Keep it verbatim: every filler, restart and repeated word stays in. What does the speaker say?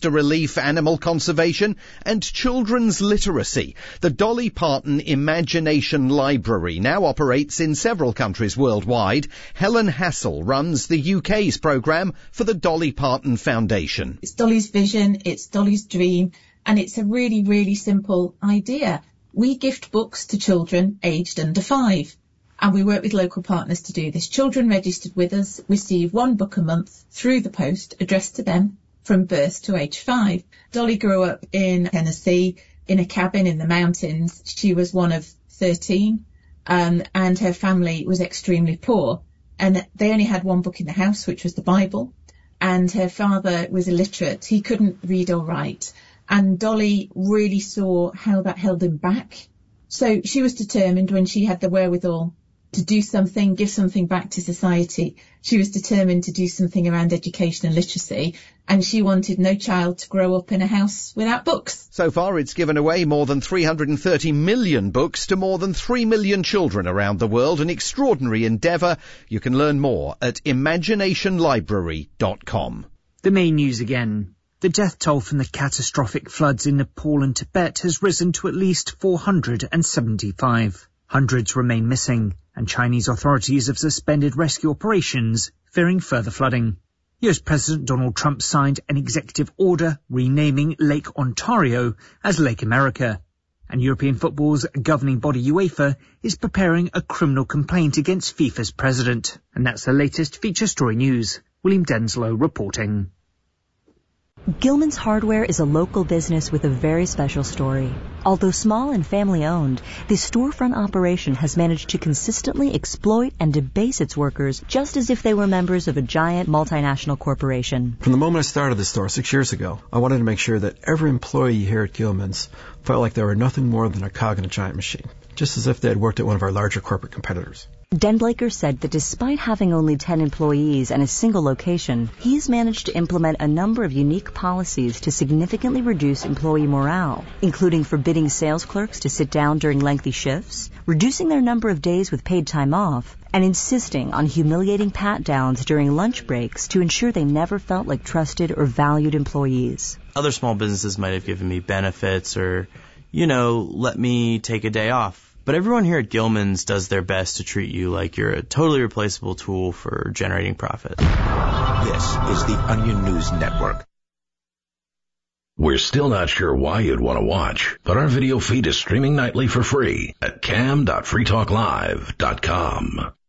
disaster relief, animal conservation and children's literacy. The Dolly Parton Imagination Library now operates in several countries worldwide. Helen Hassel runs the U K's programme for the Dolly Parton Foundation. It's Dolly's vision, it's Dolly's dream, and it's a really, really simple idea. We gift books to children aged under five, and we work with local partners to do this. Children registered with us receive one book a month through the post addressed to them from birth to age five. Dolly grew up in Tennessee in a cabin in the mountains. She was one of thirteen, um, and her family was extremely poor. And they only had one book in the house, which was the Bible. And her father was illiterate. He couldn't read or write. And Dolly really saw how that held him back. So she was determined, when she had the wherewithal to do something, give something back to society, she was determined to do something around education and literacy. And she wanted no child to grow up in a house without books. So far, it's given away more than three hundred thirty million books to more than three million children around the world. An extraordinary endeavour. You can learn more at imagination library dot com. The main news again. The death toll from the catastrophic floods in Nepal and Tibet has risen to at least four hundred seventy-five. Hundreds remain missing, and Chinese authorities have suspended rescue operations, fearing further flooding. U S President Donald Trump signed an executive order renaming Lake Ontario as Lake America. And European football's governing body UEFA is preparing a criminal complaint against FIFA's president. And that's the latest feature story news. William Denslow reporting. Gilman's Hardware is a local business with a very special story. Although small and family-owned, the storefront operation has managed to consistently exploit and debase its workers just as if they were members of a giant multinational corporation. From the moment I started the store six years ago, I wanted to make sure that every employee here at Gilman's felt like they were nothing more than a cog in a giant machine, just as if they had worked at one of our larger corporate competitors. Den Blaker said that despite having only ten employees and a single location, he's managed to implement a number of unique policies to significantly reduce employee morale, including forbidding sales clerks to sit down during lengthy shifts, reducing their number of days with paid time off, and insisting on humiliating pat-downs during lunch breaks to ensure they never felt like trusted or valued employees. Other small businesses might have given me benefits or, you know, let me take a day off. But everyone here at Gilman's does their best to treat you like you're a totally replaceable tool for generating profit. This is the Onion News Network. We're still not sure why you'd want to watch, but our video feed is streaming nightly for free at cam dot free talk live dot com.